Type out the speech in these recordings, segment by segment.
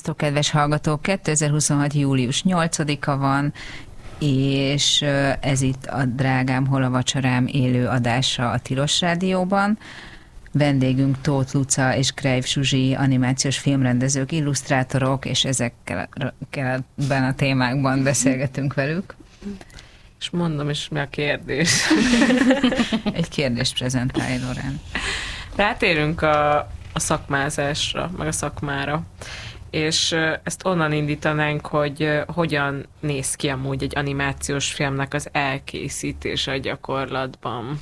Sziasztok, kedves hallgatók! 2026. július 8-a van, és ez itt a Drágám, hol a vacsorám élő adása a Tilos Rádióban. Vendégünk Tóth Luca és Kreiv Zsuzsi, animációs filmrendezők, illusztrátorok, és ezekben a témákban beszélgetünk velük. És mondom is, mi a kérdés. Egy kérdést prezentálj, Lorán. Rátérünk a szakmázásra, meg a szakmára. És ezt onnan indítanánk, hogy hogyan néz ki amúgy egy animációs filmnek az elkészítése a gyakorlatban.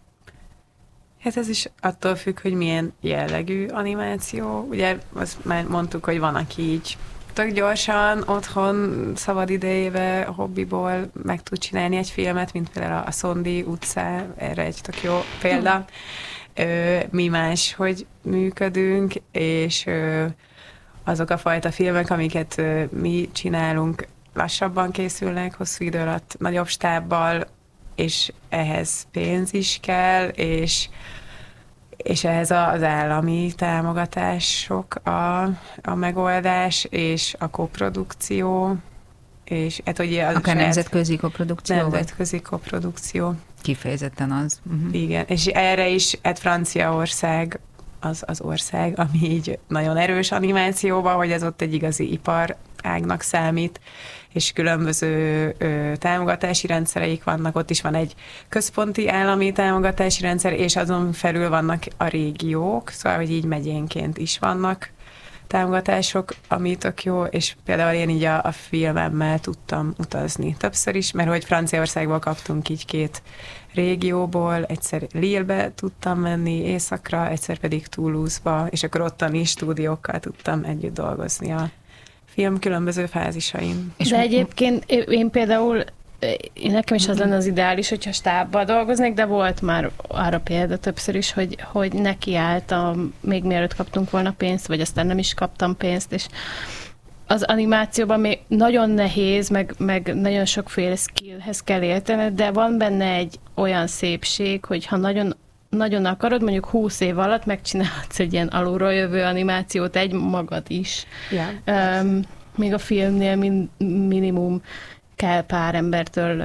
Hát ez is attól függ, hogy milyen jellegű animáció. Ugye azt már mondtuk, hogy van, aki így tök gyorsan otthon szabad idejével, hobbiból meg tud csinálni egy filmet, mint például a Szondi utca, erre egy tök jó példa. Mi máshogy működünk, és azok a fajta filmek, amiket mi csinálunk, lassabban készülnek, hosszú idő alatt, nagyobb stábbal, és ehhez pénz is kell, és ehhez az állami támogatások a megoldás, és a koprodukció, és hát ugye az akár nemzetközi koprodukció? Nemzetközi koprodukció. Kifejezetten az. Uh-huh. Igen, és erre is, hát Franciaország az ország, ami így nagyon erős animációban, hogy ez ott egy igazi iparágnak számít, és különböző támogatási rendszereik vannak, ott is van egy központi állami támogatási rendszer, és azon felül vannak a régiók, szóval, hogy így megyénként is vannak támogatások, ami tök jó, és például én így a filmemmel tudtam utazni többször is, mert hogy Franciaországból kaptunk így 2 régióból, egyszer Lille-be tudtam menni északra, egyszer pedig Toulouse-ba, és akkor ottani stúdiókkal tudtam együtt dolgozni a film különböző fázisain. De egyébként én például, nekem is az lenne az ideális, hogyha stábban dolgoznék, de volt már arra példa többször is, hogy nekiálltam, még mielőtt kaptunk volna pénzt, vagy aztán nem is kaptam pénzt, és az animációban még nagyon nehéz, meg nagyon sokféle skillhez kell értened, de van benne egy olyan szépség, hogy ha nagyon, nagyon akarod, mondjuk 20 év alatt megcsinálhatsz egy ilyen alulról jövő animációt, egy magad is. Yeah. Még a filmnél minimum kell pár embertől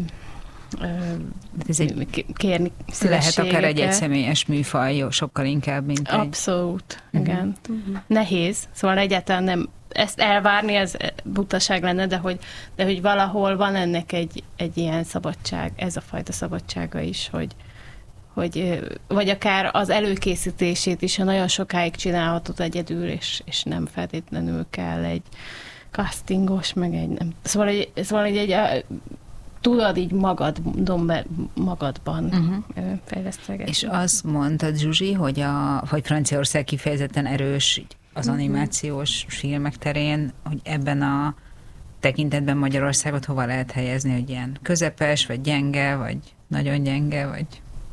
kérni lehet akár egy egyszemélyes műfaj, jó, sokkal inkább, mint abszolút, igen. Uh-huh. Nehéz, szóval egyáltalán nem, ezt elvárni, ez butaság lenne, de hogy valahol van ennek egy ilyen szabadság, ez a fajta szabadsága is, vagy akár az előkészítését is, ha nagyon sokáig csinálhatod egyedül, és nem feltétlenül kell egy castingos, meg egy nem. Szóval egy tudod így magadban fejlesztegetni. És azt mondtad, Zsuzsi, hogy Franciaország kifejezetten erős az animációs filmek terén, hogy ebben a tekintetben Magyarországot hova lehet helyezni, hogy ilyen közepes, vagy gyenge, vagy nagyon gyenge, vagy...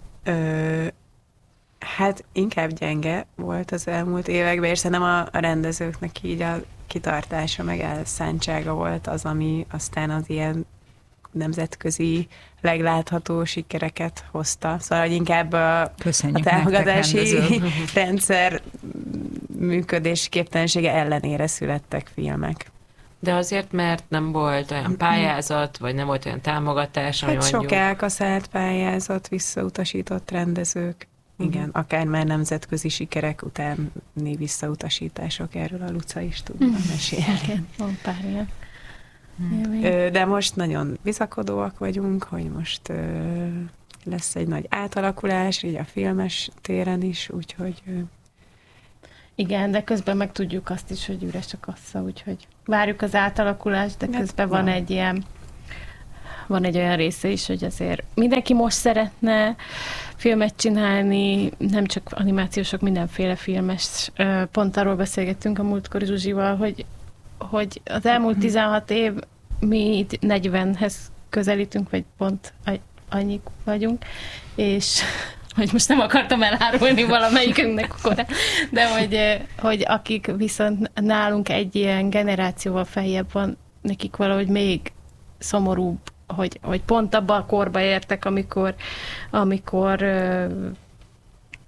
Hát inkább gyenge volt az elmúlt években, és szerintem a rendezőknek így a kitartása, meg elszántsága volt az, ami aztán az ilyen nemzetközi leglátható sikereket hozta. Szóval, hogy inkább a támogatási rendszer működésképtelensége ellenére születtek filmek. De azért, mert nem volt olyan pályázat, vagy nem volt olyan támogatás, ami hát mondjuk... sok elkaszált pályázat, visszautasított rendezők. Igen, akár már nemzetközi sikerek utáni visszautasítások, erről a Luca is tud mesélni. Igen, van pár ilyen. De most nagyon bizakodóak vagyunk, hogy most lesz egy nagy átalakulás, így a filmes téren is, úgyhogy... Igen, de közben meg tudjuk azt is, hogy üres a kassa, úgyhogy várjuk az átalakulást, de közben van egy olyan része is, hogy azért mindenki most szeretne filmet csinálni, nem csak animációsok, mindenféle filmes. Pont arról beszélgettünk a múltkor Zsuzsival, hogy az elmúlt 16 év mi itt 40-hez közelítünk, vagy pont annyik vagyunk, és hogy most nem akartam elárulni valamelyikünknek korán, de hogy akik viszont nálunk egy ilyen generációval feljebb van, nekik valahogy még szomorúbb, hogy pont abban a korba értek, amikor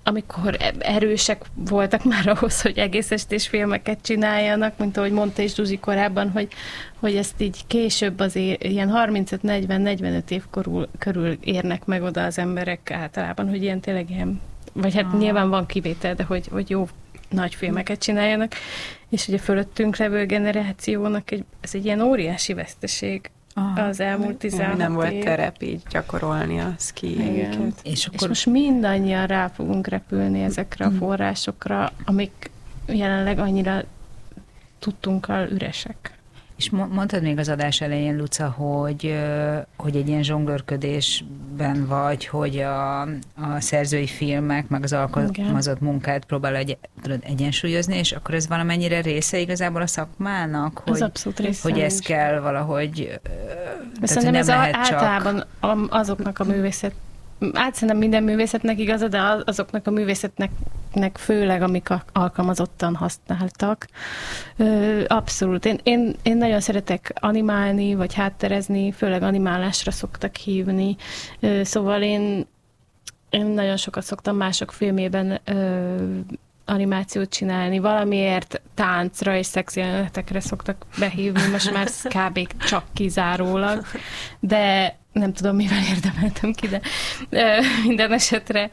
amikor erősek voltak már ahhoz, hogy egész estés filmeket csináljanak, mint ahogy mondta is Zsuzsi korábban, hogy ezt így később azért ilyen 35-40-45 év körül érnek meg oda az emberek általában, hogy ilyen tényleg ilyen, vagy hát nyilván van kivétel, de hogy jó nagy filmeket csináljanak, és ugye fölöttünk levő generációnak ez egy ilyen óriási veszteség az elmúlt 16 nem volt év. terep így gyakorolni a szkijeiket. És És most mindannyian rá fogunk repülni ezekre a forrásokra, amik jelenleg annyira tudtunkkal üresek. És mondtad még az adás elején, Luca, hogy egy ilyen zsonglőrködésben vagy, hogy a szerzői filmek, meg az alkalmazott munkát próbál egyensúlyozni, és akkor ez valamennyire része igazából a szakmának, hogy, ez abszolút része hogy ezt kell valahogy... Szerintem ez általában azoknak a művészet, szerintem minden művészetnek igaza, de azoknak a művészetnek főleg, amik alkalmazottan használtak. Abszolút. Én nagyon szeretek animálni, vagy hátterezni, főleg animálásra szoktak hívni. Szóval én nagyon sokat szoktam mások filmében animációt csinálni. Valamiért táncra és szexjelenetekre szoktak behívni, most már kb. Csak kizárólag, de nem tudom, mivel érdemeltem ki, de minden esetre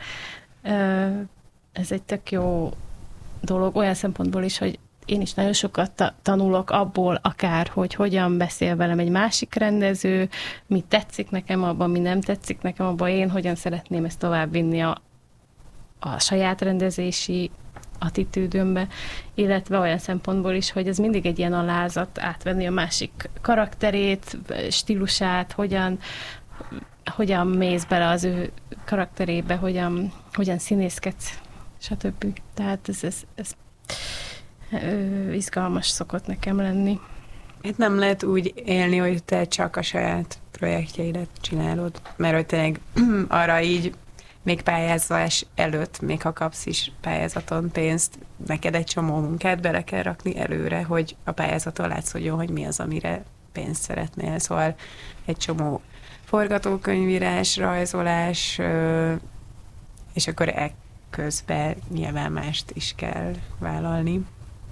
ez egy tök jó dolog, olyan szempontból is, hogy én is nagyon sokat tanulok abból akár, hogy hogyan beszél velem egy másik rendező, mi tetszik nekem abban, mi nem tetszik nekem abban, én hogyan szeretném ezt továbbvinni a saját rendezési attitűdömbe, illetve olyan szempontból is, hogy ez mindig egy ilyen alázat átvenni a másik karakterét, stílusát, hogyan mész bele az ő karakterébe, hogyan színészkedsz, stb. Tehát ez izgalmas szokott nekem lenni. Itt nem lehet úgy élni, hogy te csak a saját projektjeidet csinálod, mert hogy tényleg arra így még pályázás előtt, még ha kapsz is pályázaton pénzt, neked egy csomó munkát bele kell rakni előre, hogy a pályázaton látszódjon, hogy mi az, amire pénzt szeretnél. Szóval egy csomó forgatókönyvírás, rajzolás, és akkor közben nyilván mást is kell vállalni.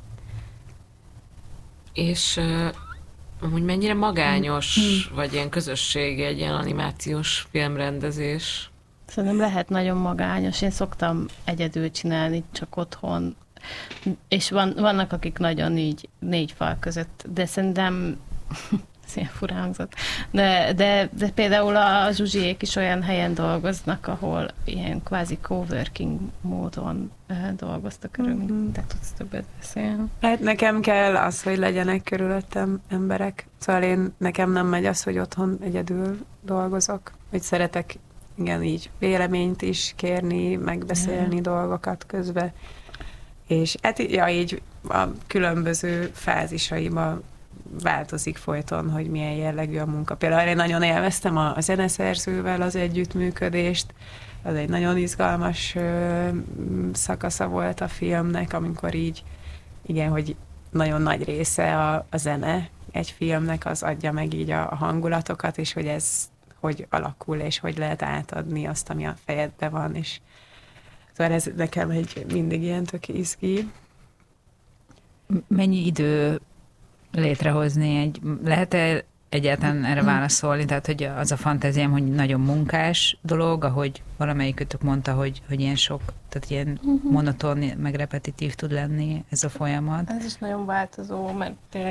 És amúgy mennyire magányos, vagy ilyen közösségi egy ilyen animációs filmrendezés? Szerintem lehet nagyon magányos. Én szoktam egyedül csinálni, csak otthon. És vannak, akik nagyon így 4 fal között, de szerintem ez ilyen furán hangzott. De például a Zsuzsiék is olyan helyen dolgoznak, ahol ilyen kvázi coworking módon dolgoztak örülni. Te tudsz többet beszélni. Hát nekem kell az, hogy legyenek körülöttem emberek. Szóval nekem nem megy az, hogy otthon egyedül dolgozok. Hogy szeretek igen, így véleményt is kérni, megbeszélni dolgokat közben. És hát így a különböző fázisaiban változik folyton, hogy milyen jellegű a munka. Például én nagyon élveztem a zeneszerzővel az együttműködést, az egy nagyon izgalmas szakasza volt a filmnek, amikor így, igen, hogy nagyon nagy része a zene egy filmnek, az adja meg így a hangulatokat, és hogy ez hogy alakul, és hogy lehet átadni azt, ami a fejedben van, és szóval ez nekem mindig ilyen tök izgi. Mennyi idő létrehozni lehet-e egyáltalán erre válaszolni? Tehát, hogy az a fantáziám, hogy nagyon munkás dolog, ahogy valamelyikőtök mondta, hogy ilyen sok, tehát ilyen monoton, meg repetitív tud lenni ez a folyamat. Ez is nagyon változó, mert tényleg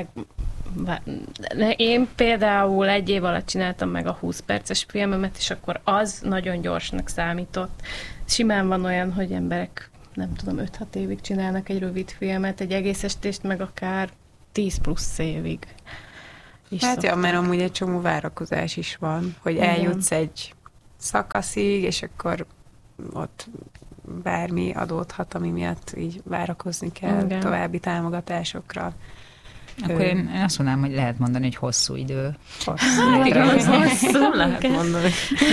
én például 1 év alatt csináltam meg a 20 perces filmemet, és akkor az nagyon gyorsnak számított. Simán van olyan, hogy emberek, nem tudom, 5-6 évig csinálnak egy rövid filmet, egy egész estést, meg akár 10 plusz évig. Hát ja, mert amúgy egy csomó várakozás is van, hogy eljutsz egy szakaszig, és akkor ott bármi adódhat, ami miatt így várakozni kell további támogatásokra. Akkor én azt mondanám, hogy lehet mondani, hogy hosszú idő. Hosszú lehet mondani.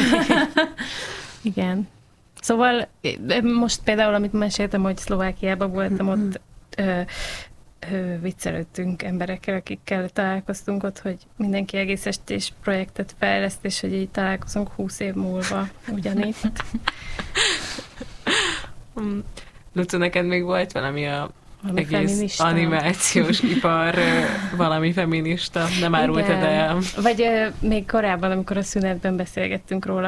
Igen. Szóval most például, amit meséltem, hogy Szlovákiában voltam, ott viccelődtünk emberekkel, akikkel találkoztunk ott, hogy mindenki egész estés projektet fejleszt, és hogy így találkozunk 20 év múlva ugyanitt. Luca, neked még volt valami a Valami egész feminista. animációs ipar, valami feminista, nem árultad el. Vagy még korábban, amikor a szünetben beszélgettünk róla,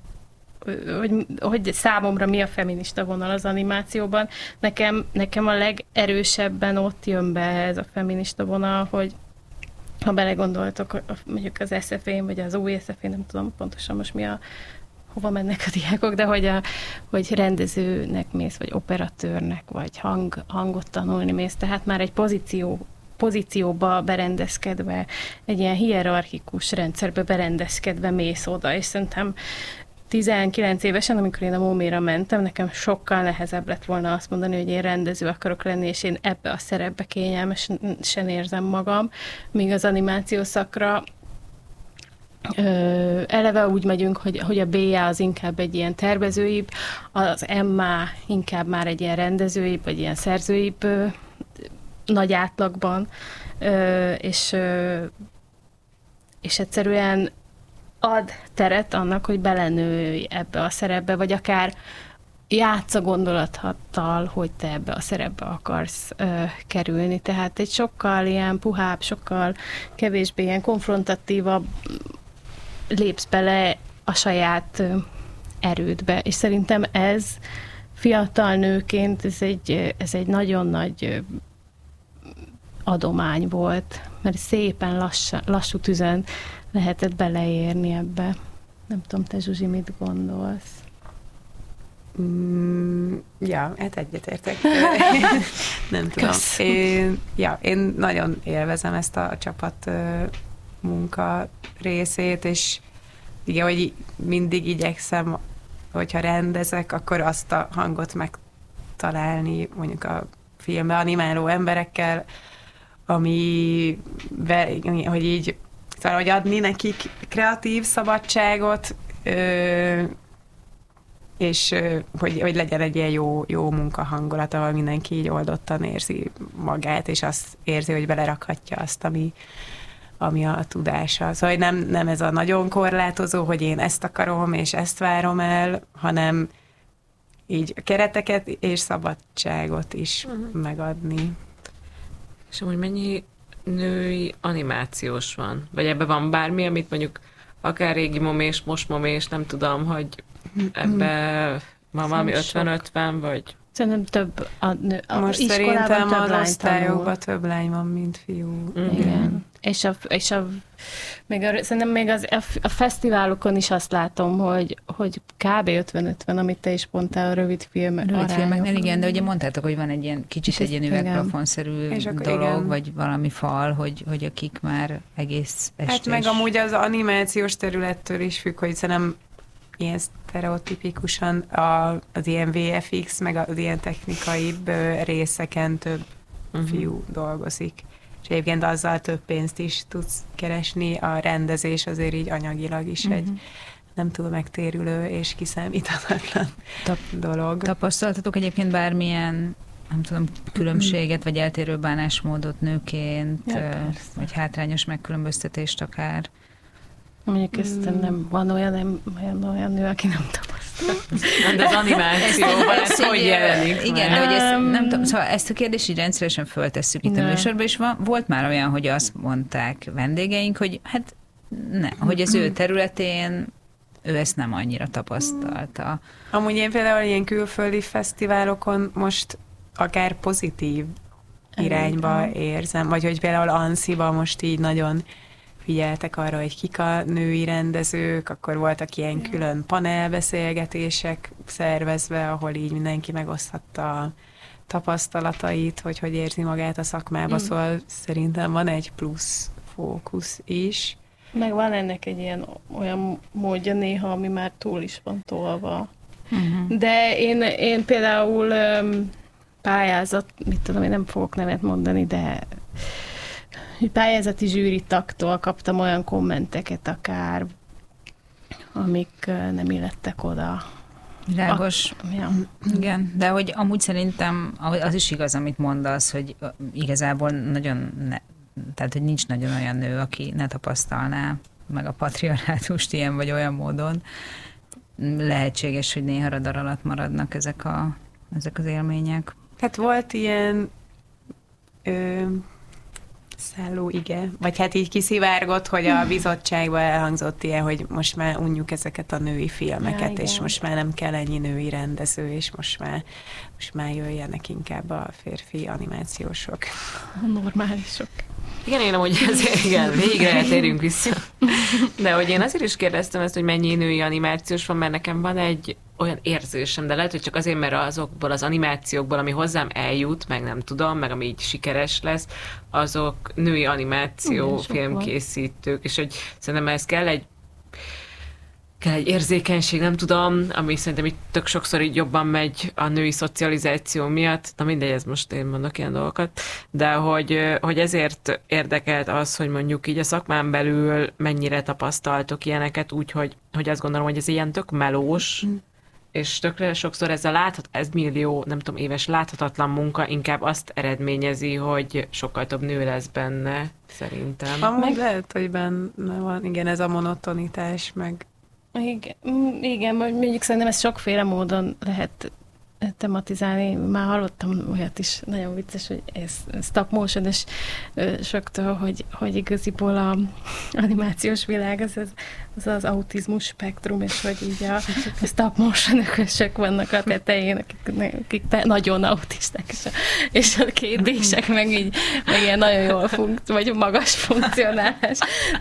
hogy számomra mi a feminista vonal az animációban. Nekem a legerősebben ott jön be ez a feminista vonal, hogy ha belegondoltok, mondjuk az SFE-n, vagy az új SFE-n, nem tudom pontosan most hova mennek a diákok, de hogy rendezőnek mész, vagy operatőrnek, vagy hangot tanulni mész, tehát már egy pozícióba berendezkedve, egy ilyen hierarchikus rendszerbe berendezkedve mész oda, és szerintem 19 évesen, amikor én a Móméra mentem, nekem sokkal nehezebb lett volna azt mondani, hogy én rendező akarok lenni, és én ebbe a szerepbe kényelmesen érzem magam, míg az animáció szakra eleve úgy megyünk, hogy a BA az inkább egy ilyen tervezőibb, az MA inkább már egy ilyen rendezőibb, vagy ilyen szerzőibb nagy átlagban, és egyszerűen ad teret annak, hogy belenőj ebbe a szerepbe, vagy akár játsza gondolattal, hogy te ebbe a szerepbe akarsz kerülni. Tehát egy sokkal ilyen puhább, sokkal kevésbé ilyen konfrontatívabb lépsz bele a saját erődbe. És szerintem ez fiatal nőként ez egy nagyon nagy adomány volt, mert szépen lassú tüzen lehetett beleérni ebbe. Nem tudom, te Zsuzsi, mit gondolsz? Ja, hát egyetértek. Nem tudom. Én nagyon élvezem ezt a csapat munka részét, és igen, hogy mindig igyekszem, hogyha rendezek, akkor azt a hangot megtalálni, mondjuk a filmbe animáló emberekkel, hogy így szóval, hogy adni nekik kreatív szabadságot, és hogy legyen egy ilyen jó munkahangulat, ahol mindenki így oldottan érzi magát, és azt érzi, hogy belerakhatja azt, ami a tudása. Szóval nem ez a nagyon korlátozó, hogy én ezt akarom, és ezt várom el, hanem így kereteket és szabadságot is megadni. És amúgy mennyi női animációs van? Vagy ebben van bármi, amit mondjuk akár régi momés, most momés, nem tudom, hogy ebbe van valami 50-50, vagy... Szerintem több most szerintem az osztályokban több lány van, mint fiú. Igen. Szerintem még a fesztiválokon is azt látom, hogy kb. 50-50, amit te is mondtál a rövid filmeknél, igen, de ugye mondtátok, hogy van egy ilyen kicsit egy ilyen üvegplafonszerű dolog, igen. Vagy valami fal, hogy akik már egész estés. Hát meg amúgy az animációs területtől is függ, hogy szerintem ilyen sztereotipikusan az ilyen VFX, meg az ilyen technikaibb részeken több fiú dolgozik. És egyébként azzal több pénzt is tudsz keresni, a rendezés azért így anyagilag is egy nem túl megtérülő és kiszámíthatatlan dolog. Tapasztaltatok egyébként bármilyen, nem tudom, különbséget, vagy eltérő bánásmódot nőként, vagy hátrányos megkülönböztetést akár? Mondjuk ezt nem van olyan nő, aki nem tapasztal. De az animációban ez hogy jelenik? Igen, de hogy ezt, nem tudom, szóval ezt a kérdést így rendszeresen föltesszük itt a műsorban, és volt már olyan, hogy azt mondták vendégeink, hogy hát hogy az ő területén ő ezt nem annyira tapasztalta. Amúgy én például ilyen külföldi fesztiválokon most akár pozitív irányba érzem, vagy hogy például Ansziba most így nagyon figyeltek arra, hogy kik a női rendezők, akkor voltak ilyen külön panelbeszélgetések szervezve, ahol így mindenki megoszthatta a tapasztalatait, hogy érzi magát a szakmába, szóval szerintem van egy plusz fókusz is. Meg van ennek egy olyan módja néha, ami már túl is van tolva. De én például mit tudom, én nem fogok nevet mondani, de pályázati zsűritaktól kaptam olyan kommenteket akár, amik nem illettek oda. Világos. Igen, de hogy amúgy szerintem az is igaz, amit mondasz, hogy igazából tehát, hogy nincs nagyon olyan nő, aki ne tapasztalná meg a patriarchátust ilyen vagy olyan módon. Lehetséges, hogy néha radar alatt maradnak ezek a ezek az élmények. Hát volt ilyen szálló ige, vagy hát így kiszivárgott, hogy a bizottságban elhangzott ilyen, hogy most már unjuk ezeket a női filmeket, és most már nem kell ennyi női rendező, és most már jöjjenek inkább a férfi animációsok. A normálisok. Igen, én amúgy azért, igen, végre térjünk vissza. De hogy én azért is kérdeztem ezt, hogy mennyi női animációs van, mert nekem van egy olyan érzésem, de lehet, hogy csak azért, mert azokból az animációkból, ami hozzám eljut, meg nem tudom, meg ami így sikeres lesz, azok női animáció filmkészítők, és hogy szerintem ez kell egy érzékenység, nem tudom, ami szerintem itt tök sokszor így jobban megy a női szocializáció miatt. Na mindegy, ez most én mondok ilyen dolgokat, de hogy ezért érdekelt az, hogy mondjuk így a szakmán belül mennyire tapasztaltok ilyeneket, úgyhogy azt gondolom, hogy ez ilyen tök melós, és tökre sokszor ez millió, nem tudom, éves láthatatlan munka inkább azt eredményezi, hogy sokkal több nő lesz benne, szerintem. Amúgy lehet, hogy benne van, igen, ez a monotonitás, meg Igen, mondjuk szerintem ezt sokféle módon lehet tematizálni. Már hallottam olyat is, nagyon vicces, hogy ez stop motion-es soktól, hogy igaziból a animációs világ az autizmus spektrum, és hogy így a stop motion-ösök vannak a tetején, akik nagyon autisták, és a 2D-sek meg ilyen nagyon jól vagy magas funkcionálás.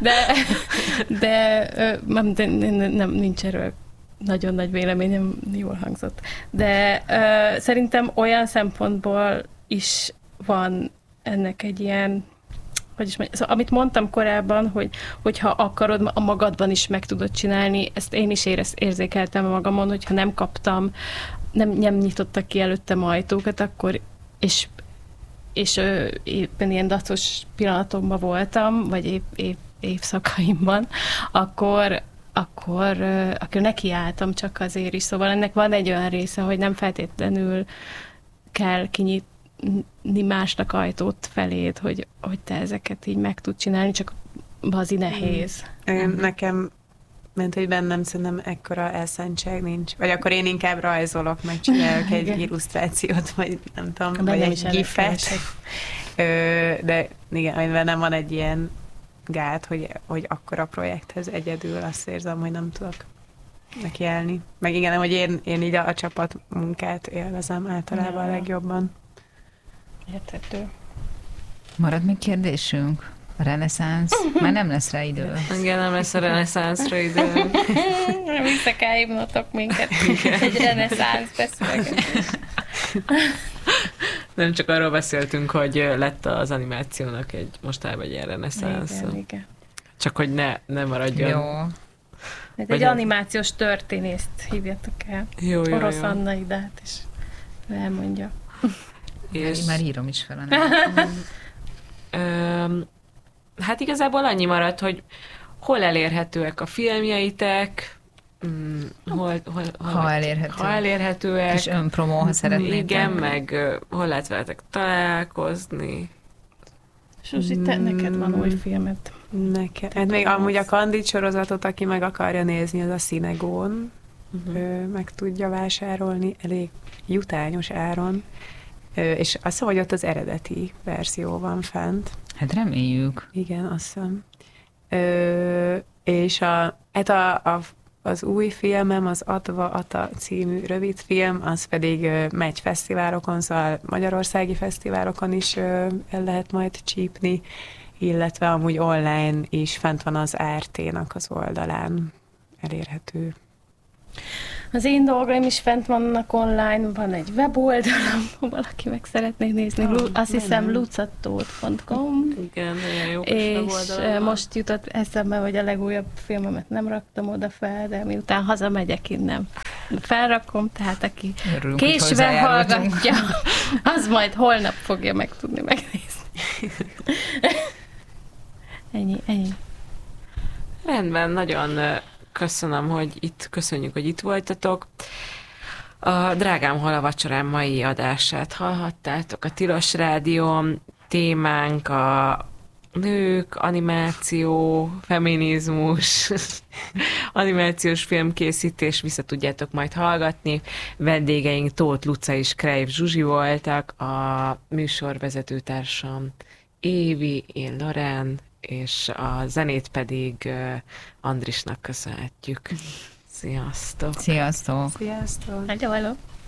De nem nincs erről nagyon nagy véleményem, jól hangzott. De szerintem olyan szempontból is van ennek egy ilyen, szóval, amit mondtam korábban, hogyha akarod, a magadban is meg tudod csinálni, ezt én is érzékeltem magamon, hogyha nem kaptam, nem nyitottak ki előttem ajtókat, akkor, és éppen ilyen dacos pillanatomban voltam, vagy évszakaimban, akkor nekiálltam csak azért is. Szóval ennek van egy olyan része, hogy nem feltétlenül kell kinyitni másnak ajtót feléd, hogy te ezeket így meg tud csinálni, csak bazi nehéz. Nekem ment, hogy bennem szerintem ekkora elszántság nincs. Vagy akkor én inkább rajzolok, meg csinálok egy illusztrációt, vagy nem tudom, vagy egy gifet. De igen, bennem van egy ilyen gát, hogy akkora projekthez egyedül azt érzem, hogy nem tudok nekiállni. Meg igen, hogy én így a csapat munkát élvezem általában a legjobban. Érthető. Marad még kérdésünk? A reneszánsz? Már nem lesz rá idő. Igen, nem lesz a reneszánszra idő. Vissza kell hívnotok minket egy reneszánsz beszélgetés. Nem csak arról beszéltünk, hogy lett az animációnak mostában egy ilyen reneszánsz. Igen. Csak hogy ne maradjon. Jó. Egy animációs történészt hívjatok el. Jó. Orosz Anna Idát, és elmondja. És... Már írom is fel a hát igazából annyi maradt, hogy hol elérhetőek a filmjeitek, ha elérhetőek. És önpromó, ha szeretnétek. Igen, meg hol lehet veletek találkozni. Susi, neked van új filmet. Nekem. Hát még amúgy a Candid sorozatot, aki meg akarja nézni, az a Cinegón. Meg tudja vásárolni elég jutányos áron. És azt hiszem, hogy ott az eredeti verzió van fent. Hát reméljük. Igen, azt hiszem. És az új filmem, az Adva Ata című rövidfilm, az pedig megy fesztiválokon, szóval magyarországi fesztiválokon is el lehet majd csípni, illetve amúgy online is fent van az ART-nak az oldalán elérhető. Az én dolgaim is fent vannak online, van egy weboldalam, ha valaki meg szeretné nézni, azt hiszem lucatót.com. Igen, nagyon jó. És most jutott eszembe, hogy a legújabb filmemet nem raktam oda fel, de miután hazamegyek innen, felrakom, tehát aki késve hallgatja, az majd holnap fogja meg tudni megnézni. Ennyi. Rendben, nagyon köszönjük, hogy itt voltatok. A Drágám, hol a vacsorám mai adását hallhattátok a Tilos Rádión. Témánk nők, animáció, feminizmus, animációs filmkészítés, vissza tudjátok majd hallgatni. Vendégeink Tóth Luca és Krejf Zsuzsi voltak, a műsorvezetőtársam Évi, én Loren, és a zenét pedig Andrisnak köszönhetjük. Sziasztok! Sziasztok! Sziasztok! Nagyon